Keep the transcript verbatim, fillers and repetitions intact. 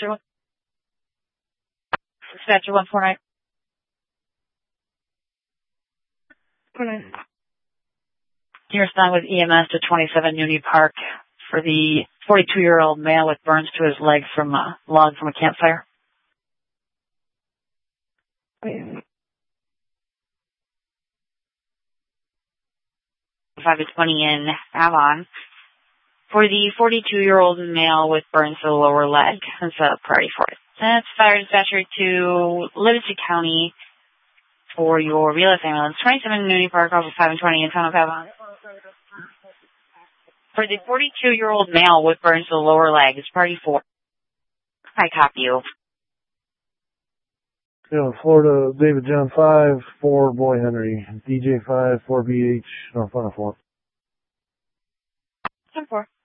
Dispatcher one four nine. You respond with E M S to twenty-seven Union Park for the forty-two-year-old male with burns to his leg from a log from a campfire. five to twenty in Avon. For the forty-two-year-old male with burns to the lower leg. That's a priority for it. That's fire dispatcher to Livingston County for your real estate ambulance. twenty-seven Union Park off of five and twenty in town of Avon. For the forty-two-year-old male with burns to the lower leg, it's priority four. I copy you. You know, Florida, David John five, four Boy Henry, D J five, four B H, North one oh four. ten four.